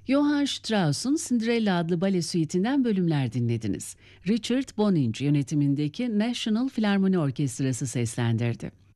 Johann Strauss'un Cinderella adlı bale suitinden bölümler dinlediniz. Richard Boninch yönetimindeki National Philharmony Orkestrası seslendirdi.